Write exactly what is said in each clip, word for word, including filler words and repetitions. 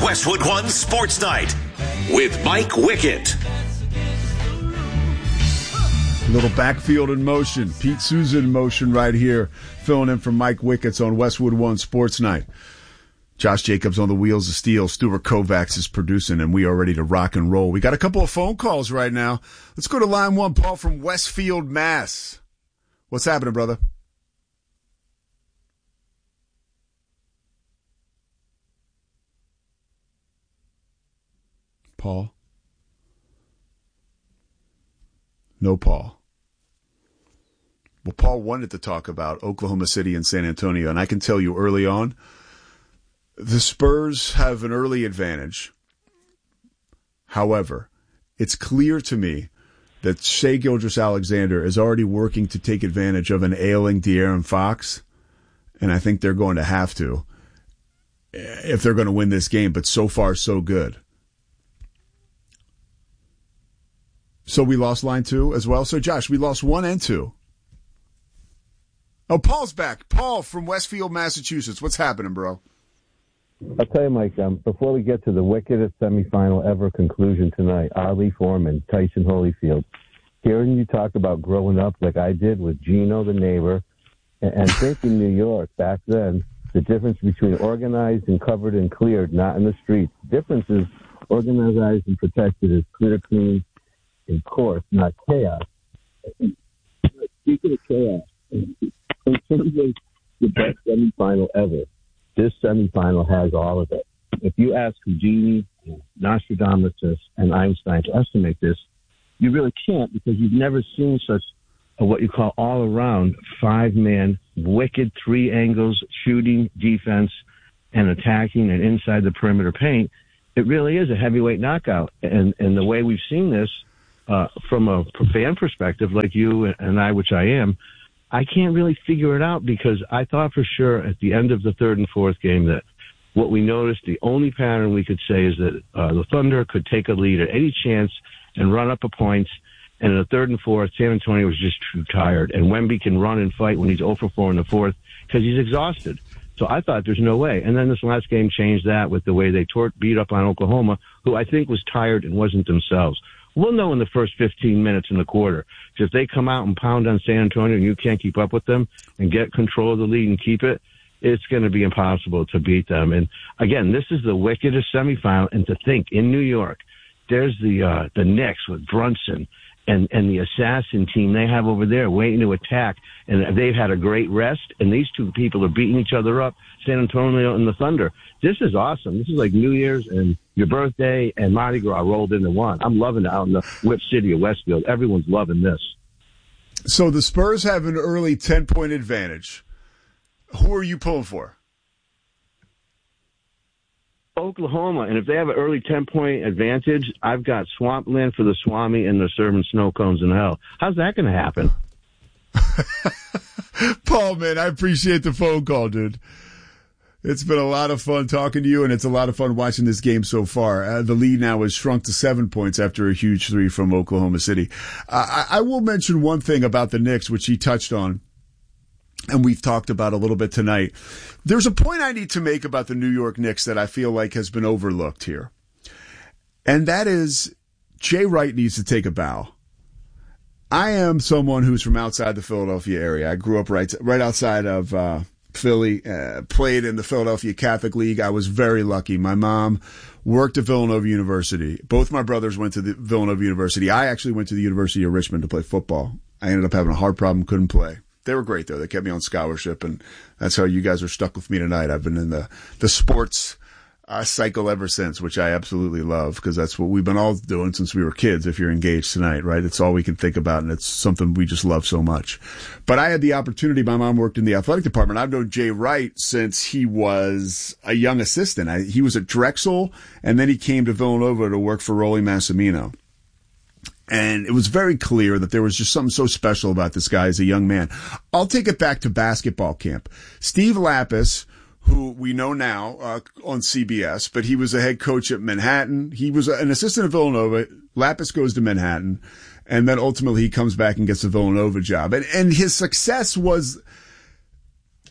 Westwood One Sports Night with Mike Wickett. Little backfield in motion. Pete Souza in motion right here, filling in for Mike Wickets on Westwood One Sports Night. Josh Jacobs on the wheels of steel. Stuart Kovacs is producing, and we are ready to rock and roll. We got a couple of phone calls right now. Let's go to line one. Paul from Westfield, Mass. What's happening, brother? Paul? No Paul. Well, Paul wanted to talk about Oklahoma City and San Antonio, and I can tell you early on, the Spurs have an early advantage. However, it's clear to me that Shai Gilgeous-Alexander is already working to take advantage of an ailing De'Aaron Fox, and I think they're going to have to if they're going to win this game, but so far, so good. So we lost line two as well. So, Josh, we lost one and two. Oh, Paul's back. Paul from Westfield, Massachusetts. What's happening, bro? I'll tell you, Mike, um, before we get to the wickedest semifinal ever conclusion tonight, Ali Foreman, Tyson Holyfield, hearing you talk about growing up like I did with Gino the neighbor, and, and think in New York back then, the difference between organized and covered and cleared, not in the streets. The difference is organized and protected is clear, clean, and course, not chaos. Speaking of chaos, in terms of the best semifinal ever, this semifinal has all of it. If you ask Houdini, Nostradamus, and Einstein to estimate this, you really can't, because you've never seen such a what you call all-around five-man, wicked three angles, shooting, defense, and attacking, and inside the perimeter paint. It really is a heavyweight knockout. And, and the way we've seen this uh, from a fan perspective, like you and I, which I am, I can't really figure it out, because I thought for sure at the end of the third and fourth game that what we noticed, the only pattern we could say is that uh, the Thunder could take a lead at any chance and run up a point. And in the third and fourth, San Antonio was just too tired. And Wemby can run and fight when he's oh for four in the fourth because he's exhausted. So I thought there's no way. And then this last game changed that with the way they tore, beat up on Oklahoma, who I think was tired and wasn't themselves. We'll know in the first fifteen minutes in the quarter. If they come out and pound on San Antonio and you can't keep up with them and get control of the lead and keep it, it's going to be impossible to beat them. And, again, this is the wickedest semifinal. And to think, in New York, there's the uh, the Knicks with Brunson and, and the assassin team they have over there waiting to attack. And they've had a great rest. And these two people are beating each other up, San Antonio and the Thunder. This is awesome. This is like New Year's and your birthday and Mardi Gras rolled into one. I'm loving it out in the Whip City of Westfield. Everyone's loving this. So the Spurs have an early ten-point advantage. Who are you pulling for? Oklahoma. And if they have an early ten-point advantage, I've got swampland for the Swami and they're serving snow cones in hell. How's that going to happen? Paul, man, I appreciate the phone call, dude. It's been a lot of fun talking to you, and it's a lot of fun watching this game so far. Uh, the lead now has shrunk to seven points after a huge three from Oklahoma City. Uh, I, I will mention one thing about the Knicks, which he touched on, and we've talked about a little bit tonight. There's a point I need to make about the New York Knicks that I feel like has been overlooked here, and that is Jay Wright needs to take a bow. I am someone who's from outside the Philadelphia area. I grew up right right outside of uh Philly, uh, played in the Philadelphia Catholic League. I was very lucky. My mom worked at Villanova University. Both my brothers went to the Villanova University. I actually went to the University of Richmond to play football. I ended up having a heart problem, couldn't play. They were great, though. They kept me on scholarship, and that's how you guys are stuck with me tonight. I've been in the, the sports uh, cycle ever since, which I absolutely love, because that's what we've been all doing since we were kids, if you're engaged tonight, right? It's all we can think about, and it's something we just love so much. But I had the opportunity. My mom worked in the athletic department. I've known Jay Wright since he was a young assistant. I, he was at Drexel, and then he came to Villanova to work for Rolly Massimino. And it was very clear that there was just something so special about this guy as a young man. I'll take it back to basketball camp. Steve Lapis, who we know now uh, on C B S, but he was a head coach at Manhattan. He was an assistant at Villanova. Lapis goes to Manhattan, and then ultimately he comes back and gets a Villanova job. And, and his success was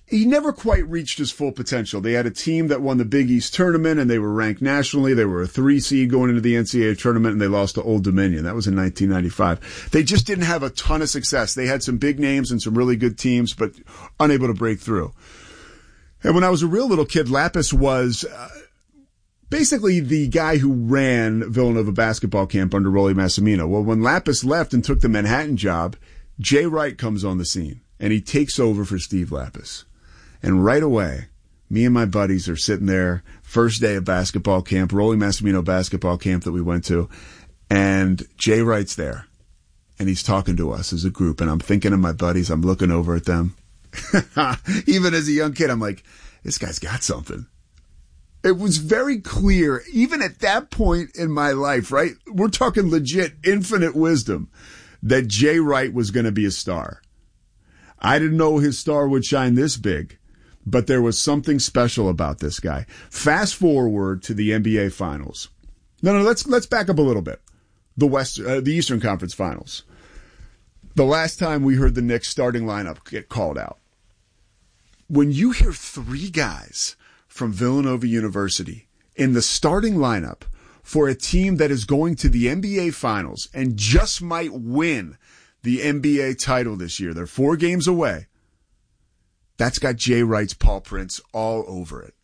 he never quite reached his full potential. They had a team that won the Big East tournament, and they were ranked nationally. They were a three seed going into the N C double A tournament, and they lost to Old Dominion. That was in nineteen ninety-five. They just didn't have a ton of success. They had some big names and some really good teams, but unable to break through. And when I was a real little kid, Lapis was uh, basically the guy who ran Villanova basketball camp under Rolly Massimino. Well, when Lapis left and took the Manhattan job, Jay Wright comes on the scene, and he takes over for Steve Lapis. And right away, me and my buddies are sitting there, first day of basketball camp, Rolly Massimino basketball camp that we went to, and Jay Wright's there, and he's talking to us as a group, and I'm thinking of my buddies, I'm looking over at them. Even as a young kid, I'm like, this guy's got something. It was very clear, even at that point in my life, right? We're talking legit infinite wisdom, that Jay Wright was going to be a star. I didn't know his star would shine this big, but there was something special about this guy. Fast forward to the N B A Finals. No, no, let's let's back up a little bit. The West, uh, the Eastern Conference Finals. The last time we heard the Knicks starting lineup get called out. When you hear three guys from Villanova University in the starting lineup for a team that is going to the N B A Finals and just might win the N B A title this year, they're four games away. That's got Jay Wright's paw prints all over it.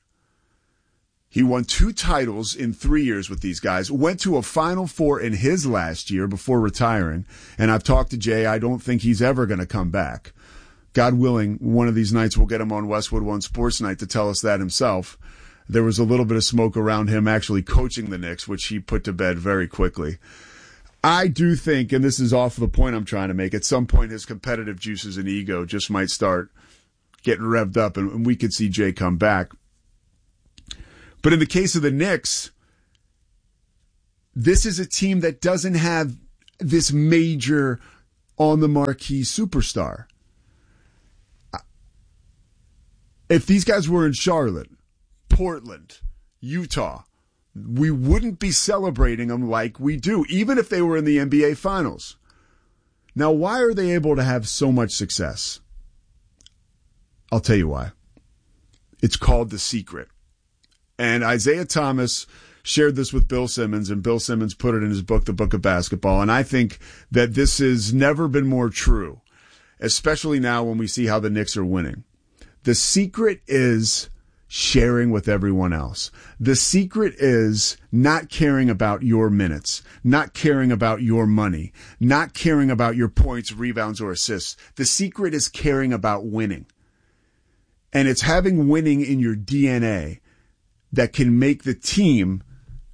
He won two titles in three years with these guys, went to a Final Four in his last year before retiring, and I've talked to Jay. I don't think he's ever going to come back. God willing, one of these nights we'll get him on Westwood One Sports Night to tell us that himself. There was a little bit of smoke around him actually coaching the Knicks, which he put to bed very quickly. I do think, and this is off the point I'm trying to make, at some point his competitive juices and ego just might start getting revved up, and we could see Jay come back. But in the case of the Knicks, this is a team that doesn't have this major on-the-marquee superstar. If these guys were in Charlotte, Portland, Utah, we wouldn't be celebrating them like we do, even if they were in the N B A Finals. Now, why are they able to have so much success? I'll tell you why. It's called The Secret. And Isaiah Thomas shared this with Bill Simmons, and Bill Simmons put it in his book, The Book of Basketball. And I think that this has never been more true, especially now when we see how the Knicks are winning. The secret is sharing with everyone else. The secret is not caring about your minutes, not caring about your money, not caring about your points, rebounds, or assists. The secret is caring about winning. And it's having winning in your D N A that can make the team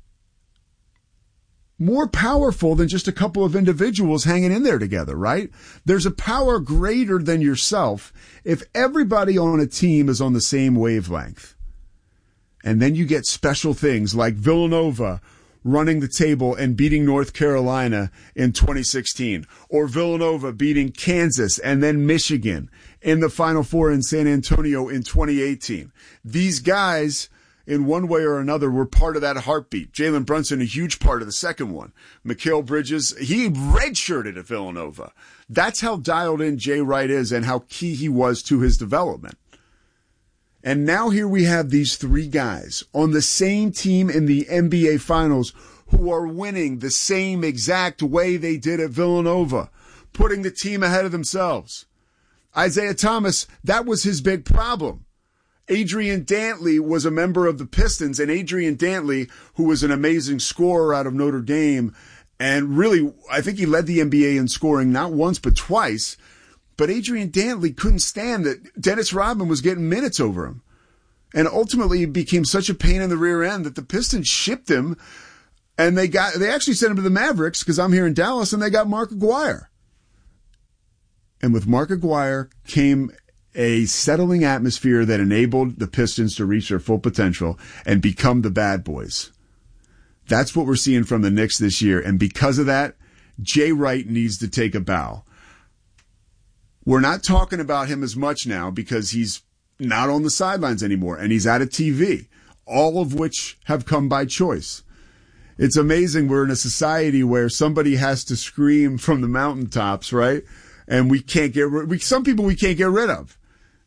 more powerful than just a couple of individuals hanging in there together, right? There's a power greater than yourself if everybody on a team is on the same wavelength. And then you get special things like Villanova running the table and beating North Carolina in twenty sixteen, or Villanova beating Kansas and then Michigan in the Final Four in San Antonio in twenty eighteen. These guys, in one way or another, were part of that heartbeat. Jalen Brunson, a huge part of the second one. Mikal Bridges, he redshirted at Villanova. That's how dialed in Jay Wright is and how key he was to his development. And now here we have these three guys on the same team in the N B A Finals who are winning the same exact way they did at Villanova, putting the team ahead of themselves. Isaiah Thomas, that was his big problem. Adrian Dantley was a member of the Pistons, and Adrian Dantley, who was an amazing scorer out of Notre Dame, and really, I think he led the N B A in scoring not once but twice, but Adrian Dantley couldn't stand that Dennis Rodman was getting minutes over him. And ultimately, it became such a pain in the rear end that the Pistons shipped him, and they got they actually sent him to the Mavericks, because I'm here in Dallas, and they got Mark Aguirre. And with Mark Aguirre came a settling atmosphere that enabled the Pistons to reach their full potential and become the bad boys. That's what we're seeing from the Knicks this year. And because of that, Jay Wright needs to take a bow. We're not talking about him as much now because he's not on the sidelines anymore and he's out of T V, all of which have come by choice. It's amazing we're in a society where somebody has to scream from the mountaintops, right? And we can't get rid, we, some people we can't get rid of.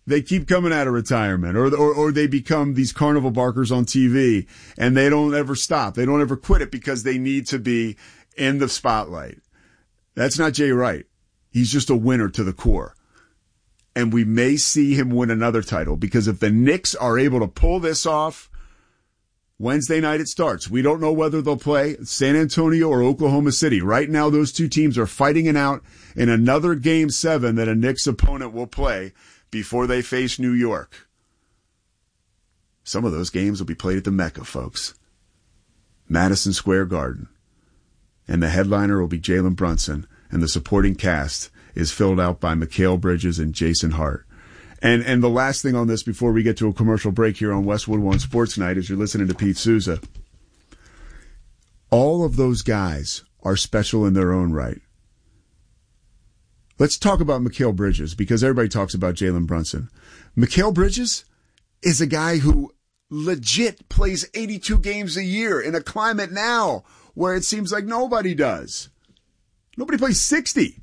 they keep coming out of retirement, or, or or they become these carnival barkers on T V, and they don't ever stop. They don't ever quit it because they need to be in the spotlight. That's not Jay Wright. He's just a winner to the core. And we may see him win another title, because if the Knicks are able to pull this off, Wednesday night it starts. We don't know whether they'll play San Antonio or Oklahoma City. Right now, those two teams are fighting it out in another game seven that a Knicks opponent will play before they face New York. Some of those games will be played at the Mecca, folks. Madison Square Garden. And the headliner will be Jalen Brunson, and the supporting cast is filled out by Mikal Bridges and Jason Hart. And and the last thing on this before we get to a commercial break here on Westwood One Sports Night, as you're listening to Pete Souza, all of those guys are special in their own right. Let's talk about Mikal Bridges, because everybody talks about Jalen Brunson. Mikal Bridges is a guy who legit plays eighty-two games a year in a climate now where it seems like nobody does. Nobody plays sixty.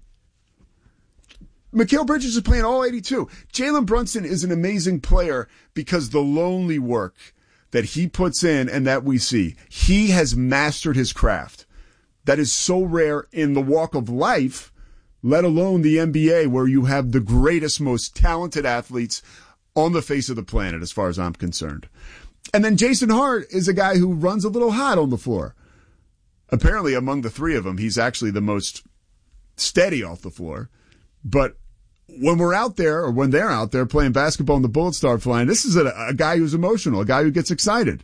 Mikal Bridges is playing all eighty-two. Jalen Brunson is an amazing player because the lonely work that he puts in and that we see. He has mastered his craft. That is so rare in the walk of life, let alone the N B A, where you have the greatest, most talented athletes on the face of the planet, as far as I'm concerned. And then Jason Hart is a guy who runs a little hot on the floor. Apparently, among the three of them, he's actually the most steady off the floor. But when we're out there, or when they're out there playing basketball and the bullets start flying, this is a, a guy who's emotional, a guy who gets excited.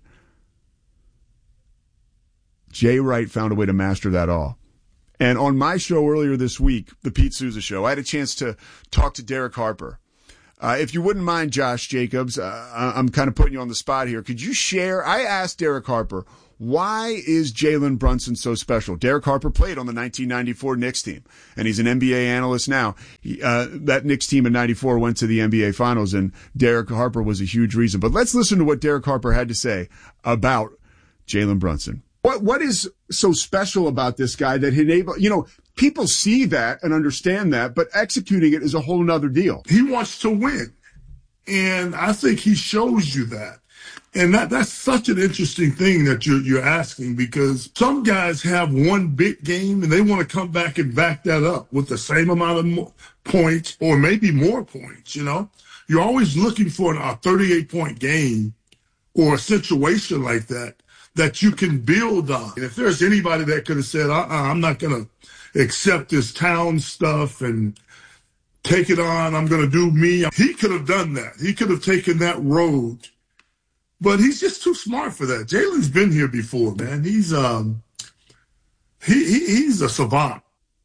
Jay Wright found a way to master that all. And on my show earlier this week, the Pete Souza Show, I had a chance to talk to Derek Harper. Uh, if you wouldn't mind, Josh Jacobs, uh, I'm kind of putting you on the spot here. Could you share? I asked Derek Harper, why is Jalen Brunson so special? Derek Harper played on the nineteen ninety-four Knicks team, and he's an N B A analyst now. He, uh, that Knicks team in ninety-four went to the N B A Finals, and Derek Harper was a huge reason. But let's listen to what Derek Harper had to say about Jalen Brunson. What What is so special about this guy that he enable, you know, people see that and understand that, but executing it is a whole nother deal. He wants to win, and I think he shows you that. And that that's such an interesting thing that you're, you're asking, because some guys have one big game and they want to come back and back that up with the same amount of mo- points or maybe more points, you know. You're always looking for a thirty-eight point game or a situation like that that you can build on. And if there's anybody that could have said, uh-uh, I'm not going to accept this town stuff and take it on, I'm going to do me, he could have done that. He could have taken that road. But he's just too smart for that. Jalen's been here before, man. He's um, he, he he's a savant.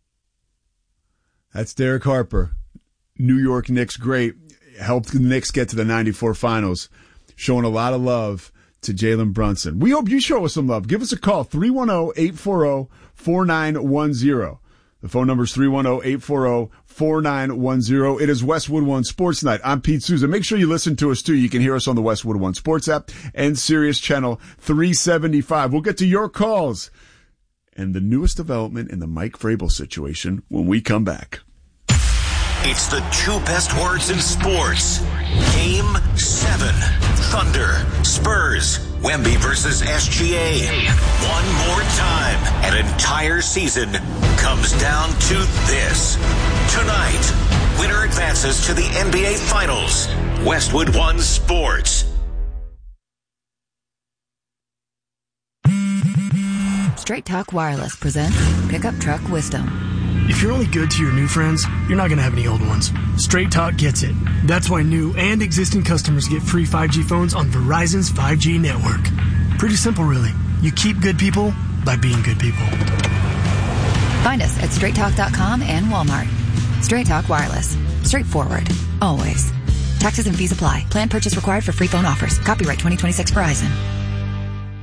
That's Derek Harper, New York Knicks great, helped the Knicks get to the ninety-four Finals, showing a lot of love to Jalen Brunson. We hope you show us some love. Give us a call, three one zero, eight four zero, four nine one zero. The phone number is three one zero, eight four zero, four nine one zero. It is Westwood One Sports Night. I'm Pete Souza. Make sure you listen to us, too. You can hear us on the Westwood One Sports app and Sirius Channel three seventy-five. We'll get to your calls and the newest development in the Mike Vrabel situation when we come back. It's the two best words in sports. Game seven. Thunder, Spurs, Wemby versus S G A. One more time. An entire season comes down to this. Tonight, winner advances to the N B A Finals. Westwood One Sports. Straight Talk Wireless presents Pickup Truck Wisdom. If you're only good to your new friends, you're not going to have any old ones. Straight Talk gets it. That's why new and existing customers get free five G phones on Verizon's five G network. Pretty simple, really. You keep good people by being good people. Find us at straight talk dot com and Walmart. Straight Talk Wireless. Straightforward. Always. Taxes and fees apply. Plan purchase required for free phone offers. Copyright twenty twenty-six Verizon.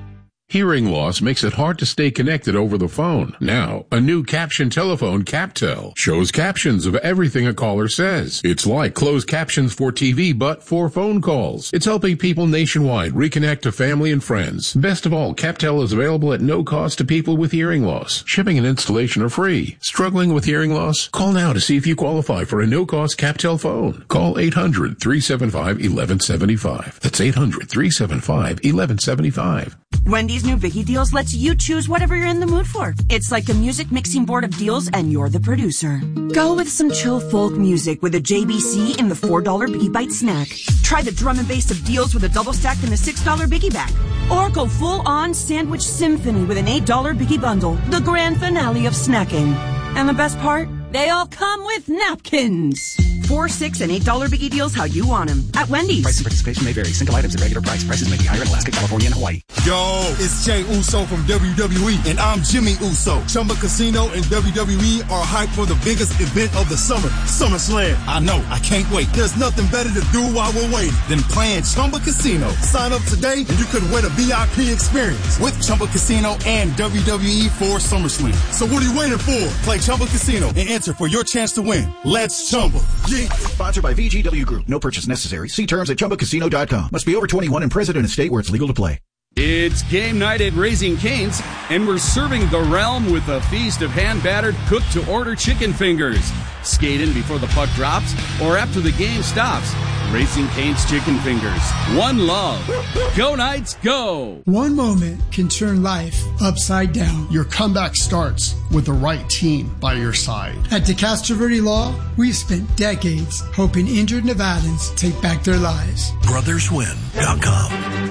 Hearing loss makes it hard to stay connected over the phone. Now, a new caption telephone, CapTel, shows captions of everything a caller says. It's like closed captions for T V, but for phone calls. It's helping people nationwide reconnect to family and friends. Best of all, CapTel is available at no cost to people with hearing loss. Shipping and installation are free. Struggling with hearing loss? Call now to see if you qualify for a no-cost CapTel phone. Call eight hundred, three seven five, one one seven five. That's eight hundred, three seven five, one one seven five. Wendy's new Biggie Deals lets you choose whatever you're in the mood for. It's like a music mixing board of deals and you're the producer. Go with some chill folk music with a J B C in the four dollar Biggie Bite snack. Try the drum and bass of deals with a double stack in the six dollar Biggie Bag. Or go full on sandwich symphony with an eight dollar Biggie Bundle. The grand finale of snacking. And the best part? They all come with napkins. Four, six, and eight dollar Biggie Deals how you want them at Wendy's. Price and participation may vary. Single items at regular price. Prices may be higher in Alaska, California, and Hawaii. Yo, it's Jay Uso from W W E, and I'm Jimmy Uso. Chumba Casino and W W E are hyped for the biggest event of the summer, SummerSlam. I know, I can't wait. There's nothing better to do while we're waiting than playing Chumba Casino. Sign up today, and you could win a V I P experience with Chumba Casino and W W E for SummerSlam. So what are you waiting for? Play Chumba Casino and enter for your chance to win. Let's Chumba. Yeah. Sponsored by V G W Group. No purchase necessary. See terms at chumba casino dot com. Must be over twenty-one and present in a state where it's legal to play. It's game night at Raising Cane's, and we're serving the realm with a feast of hand-battered, cooked-to-order chicken fingers. Skate in before the puck drops or after the game stops. Raising Cane's Chicken Fingers. One love. Go Knights, go! One moment can turn life upside down. Your comeback starts with the right team by your side. At DeCastro Verde Law, we've spent decades hoping injured Nevadans take back their lives. brothers win dot com.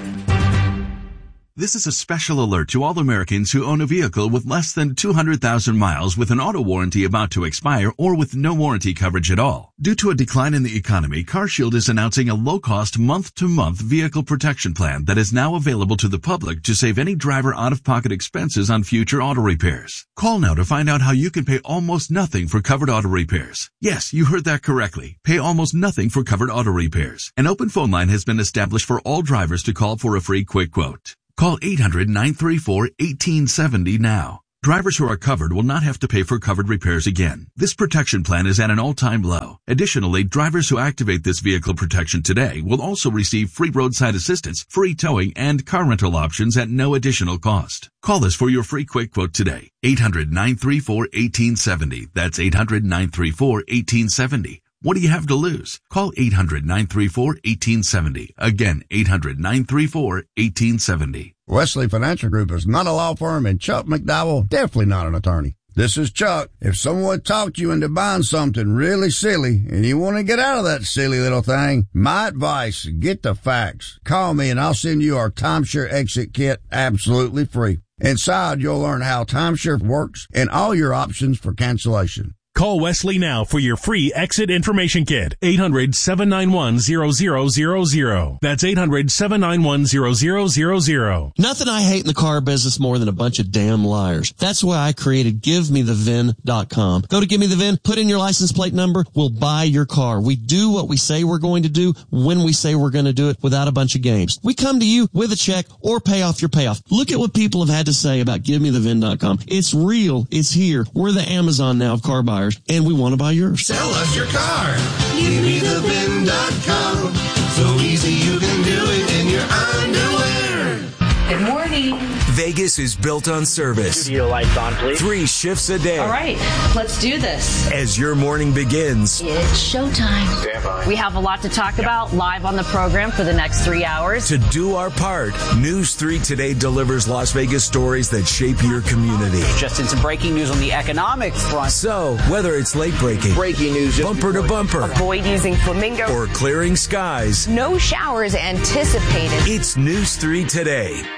This is a special alert to all Americans who own a vehicle with less than two hundred thousand miles with an auto warranty about to expire or with no warranty coverage at all. Due to a decline in the economy, CarShield is announcing a low-cost month-to-month vehicle protection plan that is now available to the public to save any driver out-of-pocket expenses on future auto repairs. Call now to find out how you can pay almost nothing for covered auto repairs. Yes, you heard that correctly. Pay almost nothing for covered auto repairs. An open phone line has been established for all drivers to call for a free quick quote. Call eight hundred, nine three four, one eight seven zero now. Drivers who are covered will not have to pay for covered repairs again. This protection plan is at an all-time low. Additionally, drivers who activate this vehicle protection today will also receive free roadside assistance, free towing, and car rental options at no additional cost. Call us for your free quick quote today. eight hundred, nine three four, one eight seven zero. That's eight hundred, nine three four, one eight seven zero. What do you have to lose? Call eight hundred, nine three four, one eight seven zero. Again, eight hundred, nine three four, one eight seven zero. Wesley Financial Group is not a law firm, and Chuck McDowell definitely not an attorney. This is Chuck. If someone talked you into buying something really silly and you want to get out of that silly little thing, my advice, get the facts. Call me and I'll send you our timeshare exit kit absolutely free. Inside, you'll learn how timeshare works and all your options for cancellation. Call Wesley now for your free exit information kit. eight hundred, seven nine one, zero zero zero zero. That's eight hundred, seven nine one, zero zero zero zero. Nothing I hate in the car business more than a bunch of damn liars. That's why I created give me the V I N dot com. Go to Give Me The V I N, put in your license plate number, we'll buy your car. We do what we say we're going to do when we say we're going to do it without a bunch of games. We come to you with a check or pay off your payoff. Look at what people have had to say about Give Me The V I N dot com. It's real. It's here. We're the Amazon now of car buyers. And we want to buy yours. Sell us your car. Give me the V I N dot com. So easy you can do it in your underwear. Good morning. Vegas is built on service. Studio lights on, please. Three shifts a day. All right, let's do this. As your morning begins, it's showtime. Stand by. We have a lot to talk about live on the program for the next three hours. To do our part, News three Today delivers Las Vegas stories that shape your community. Just in some breaking news on the economic front. So, whether it's late breaking, breaking news, bumper to bumper, avoid using flamingo, or clearing skies, no showers anticipated. It's News three Today.